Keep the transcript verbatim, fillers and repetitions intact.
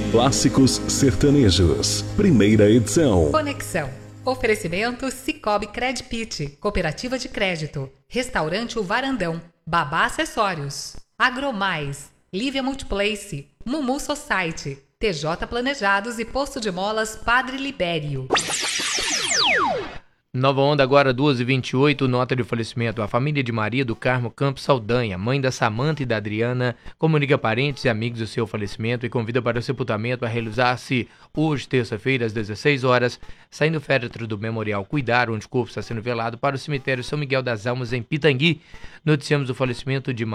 Clássicos Sertanejos, primeira edição. Conexão. Oferecimento Cicobi Credpit, Cooperativa de Crédito. Restaurante O Varandão. Babá Acessórios. Agromais. Lívia Multiplace. Mumu Society. T J Planejados e Posto de Molas Padre Libério. Nova Onda agora, duas e vinte e oito, nota de falecimento. A família de Maria do Carmo Campos Saldanha, mãe da Samanta e da Adriana, comunica a parentes e amigos do seu falecimento e convida para o sepultamento a realizar-se hoje, terça-feira, às dezesseis horas, saindo o féretro do Memorial Cuidar, onde o corpo está sendo velado, para o cemitério São Miguel das Almas, em Pitangui. Noticiamos o falecimento de